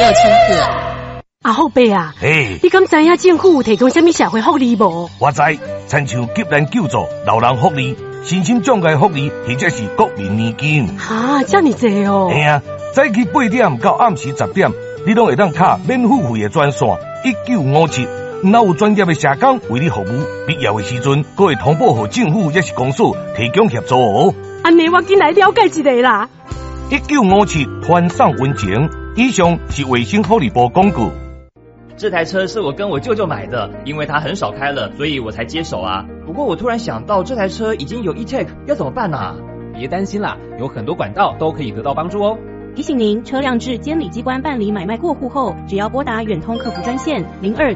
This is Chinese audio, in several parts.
有请客。 阿后伯啊， 嘿， 你敢知影政府有提供什么社会福利无？ 我知，亲像急难救助、老人福利、身心障碍福利，或者是国民年金。 哈，这么多哦！ 嘿啊，早起8点到暗时10点，你拢会当卡免付费的专线1957，若有专业的社工为你服务，必要的时阵，阁会通报给政府也是公所提供协助哦。 安尼我进来了解一下啦。 1957团上温情，以上是卫生福利部广告。 这台车是我跟我舅舅买的，因为他很少开了，所以我才接手啊。不过我突然想到，这台车已经有 e-tag， 要怎么办啊？ 别担心啦，有很多管道都可以得到帮助哦。 提醒您，车辆至监理机关办理买卖过户后，只要拨打远通客服专线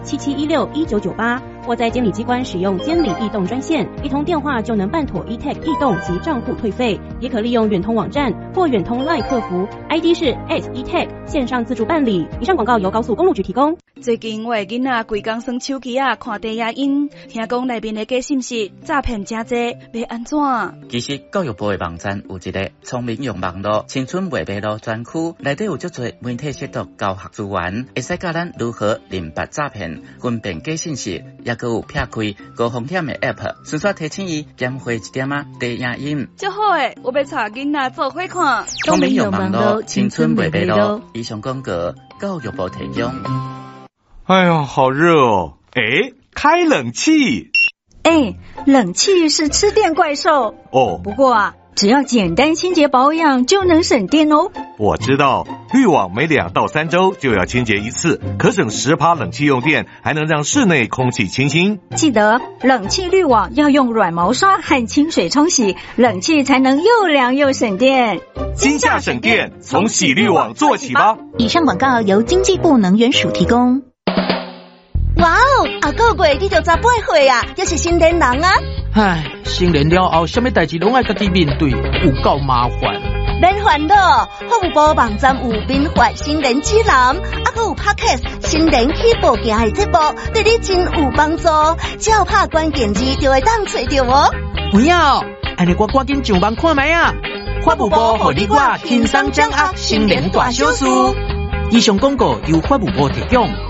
0277161998，或在监理机关使用监理易动专线，一通电话就能办妥 e-tag 易动及账户退费。也可利用远通网站或远通 LINE 客服 ，ID 是 @e-tag 线上自助办理。以上广告由高速公路局提供。 最近我的囡仔规工耍手机啊，看低影音，听讲内面的假信息诈骗真多，要安怎？ 其实教育部的网站有一个聪明用网络青春未迷路专区，内底有足多媒体识读教学资源，会使教咱如何认别诈骗、分辨假信息，也佮有撇开高风险的 App， 顺续提醒伊减花一点啊低影音。 足好诶，我要带囡仔做伙看。 聪明用网络青春未迷路，以上广告教育部提供。 哎呀，好热哦！哎，开冷气。 哎，冷气是吃电怪兽哦。 不过啊，只要简单清洁保养就能省电哦。 我知道，滤网每2到3周就要清洁一次，可省10%冷气用电，还能让室内空气清新。 记得冷气滤网要用软毛刷和清水冲洗，冷气才能又凉又省电。 今夏省电，从洗滤网做起吧。 以上广告由经济部能源署提供。 哇哦，下个月你就18岁啊，也是成年人啊！ 唉，成年了后，什么代志拢爱家己面对，有够麻烦。 免烦恼，法务部网站有民法成年指南，还有 Podcast 成年起步行的节目，对你真有帮助。只要拍关键字就会当找到哦。 有影哦，安尼我赶紧上网看卖啊！法务部互你我轻松掌握成年大小事。以上广告由法务部提供。